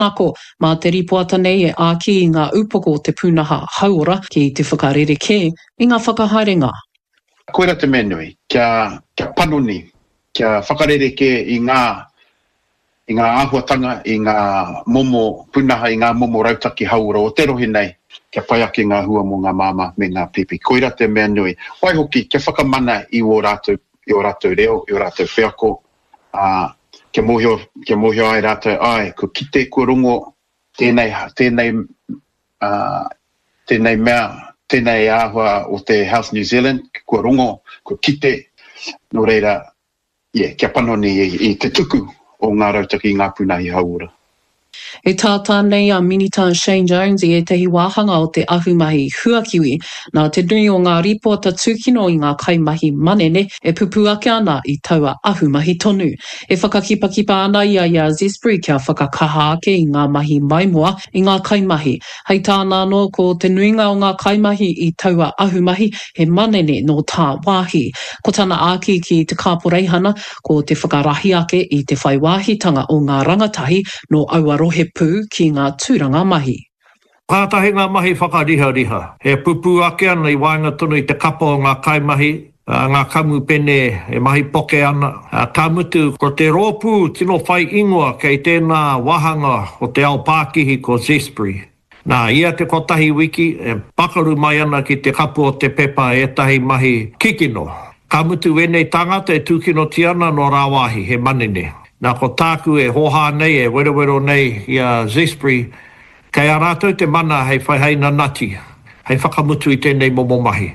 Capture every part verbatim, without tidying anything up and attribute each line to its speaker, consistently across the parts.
Speaker 1: Nako, mā te ripoata nei e āki i ngā upoko o te pūnaha hauora ki te whakarereke i ngā whakahaerenga.
Speaker 2: Koera te menui, kia, kia panoni, kia whakarereke i ngā i ngā āhuatanga, i ngā momo punaha, i ngā momo rautaki haura o te rohi nei, kia pai ake ngā hua mo ngā mama me ngā pipi. Koira te mea nui. Wai hoki, kia whakamana i o rātou, i o rātou reo, i o rātou whiako. Uh, kia mohio, kia mohio ai rātou, ai, ko kite, ko rongo, tēnei, tēnei, uh, tēnei mea, tēnei āhua o te Health New Zealand, ko rongo, ko kite, no reira, yeah, kia panoni i, i te tuku o ngā rautaki i ngā puna i haura.
Speaker 1: E tātā nei a Minitan Shane Jones i e tehi wāhanga o te ahumahi huakiwi, nā te nui o ngā ripota tūkino i ngā kaimahi manene e pupu ake ana i taua ahumahi tonu. E whakakipakipa ana ia i a Zespri kia whakakaha ake i ngā mahi maimua i ngā kaimahi. Hei tāna no ko te nuinga o ngā kaimahi i taua ahumahi he manene no tā wāhi. Ko tana āki ki te kāporeihana ko te whakarahi ake i te whaiwāhitanga o ngā rangatahi no Awarohe pū ki ngā tūranga mahi.
Speaker 3: Kātahi ngā mahi whakariha-riha. He pupu ake ana i wainga tonu i te kapa o ngā kaimahi, uh, ngā kamu pene e mahi poke ana. Uh, ka mutu ko te rōpū tino whai ingoa kei tēnā wahanga o te ao Pākihi ko Zespri. Nā, ia te kotahi wiki e pakaru mai ana ki te kapu o te pepa e tahi mahi kikino. Ka mutu wenei tangata e tūkino tiana no rāwahi he manene. Nā ko tāku e hoha nei, e werewero nei i a Zespri, kei a rātou te mana hei whaiheina nati, hei whakamutu i tēnei momo mahi.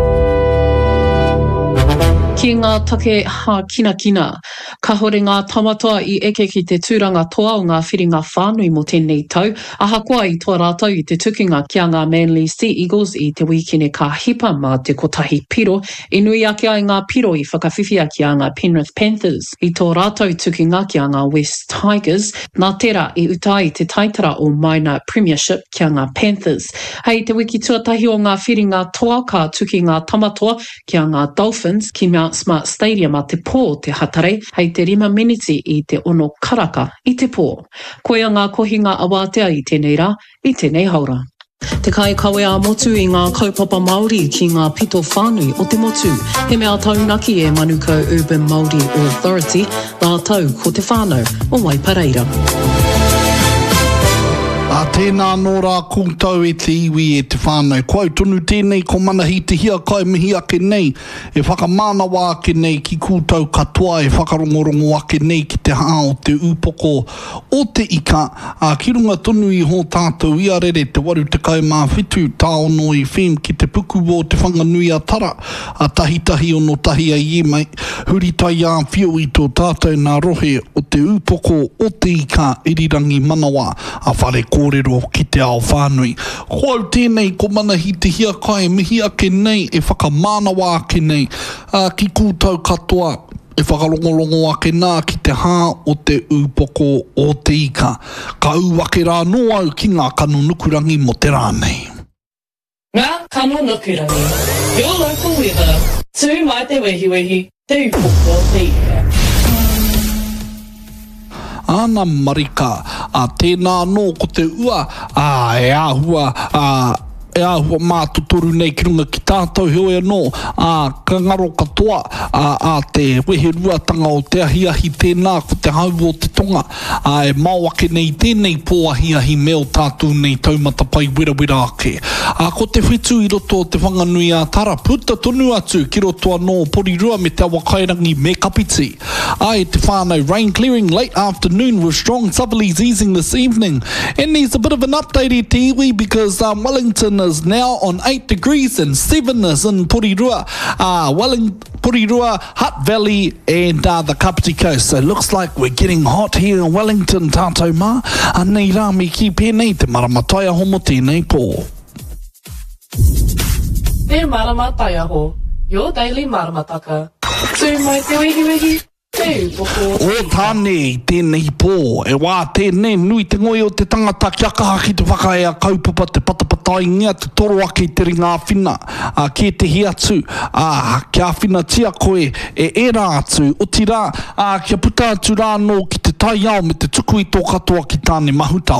Speaker 1: Ki ngā take ha kina kina, ka hore ngā tamatoa i eke ki te tūranga toa o ngā whiringa whānui mo tēnei tau, aha koa i toa rātou i te tukinga ki a ngā Manly Sea Eagles i te wikine ka hipa mā te kotahi piro, i nui ake ai ngā piro i whakawhiwhia ki a ngā Penrith Panthers, i tō rātou tukinga ki a ngā West Tigers, nā tera i utai te taitara o Minor Premiership ki a ngā Panthers. Hei te wiki tuatahi o ngā whiringa toa ka tuki ngā tamatoa ki a ngā Dolphins ki Mount Smart Stadium a te pō te hatare, hei te rima miniti i te ono karaka i te pō. Koia ngā kohinga awatea i tēnei rā, i tēnei haura. Te kai kawe a motu i ngā kaupapa Māori ki ngā pito whānui o te motu. He mea taunaki e Manukau Urban Māori Authority, nā tau ko te whānau o Waipareira.
Speaker 4: A tēnā nō rā kūtau e te iwi e te whānau. Kau tonu tēnei ko mana hi te hia kai mihi ake nei. E whakamānawa ake nei ki kūtau katoa e whakarongorongo ake nei ki te haa o te upoko o te ika. A ki runga tonu i hō tātou i arere te waru te kai mā whitu tāono i whem ki te puku o te whanganui a tara. A tahitahi o no tahi a ie mai. Huri tai a whio i tō tātou nā rohe o te upoko o te ika irirangi manawa a whare kōrero ki te ao whānui. Kau tēnei ko mana hi te hia kai mihi ake nei e whakamānawa ake nei uh, ki kūtau katoa e whakarongolongo ake nā ki te hā o te upoko o te ika. Ka uwake rā no au ki ngā kano nukurangi mo te rānei.
Speaker 5: Ngā kano nukurangi. Your local weather. Tū mai te wehiwehi, te upoko o te ika.
Speaker 4: Ana marika, a tēnā no ko te ua, a e āhua, a e āhua mātutoru nei ki runga ki tātou hoi anō, a ka ngaro katoa, a, a te wehe ruatanga o te ahi ahi tēnā ko te hau o te tonga, a e mau ake nei tēnei pō ahi ahi meo tātou nei taumata pai wera wera ake. A ko te whetū i roto o te whanganui a tara, puta tonu atu ki roto anō Porirua me te awa kairangi me kapiti. A e te whānau, rain clearing late afternoon with strong southerlies easing this evening. And there's a bit of an update here to iwi because um, Wellington is now on eight degrees and seven is in Porirua, uh, Welling, Porirua, Hutt Valley and uh, the Kapiti Coast. So it looks like we're getting hot here in Wellington, tātou mā. Anei rā me ki pēnei te maramatai aho mo tēnei pō.
Speaker 5: Te maramatai aho, your daily maramataka. Tū mai te wehi wehi.
Speaker 4: O tāne tēnei pō, e wā tēnei nui te ngoi o te tangata kia kaha ki te whakae a kaupapa te patapatai ngia te toro ake i te ringa whina a ki te hi atu a kia whina tia koe e e rā atu o tira a kia puta atu rā no ki te tai au me te tuku i tō katoa ki tāne mahuta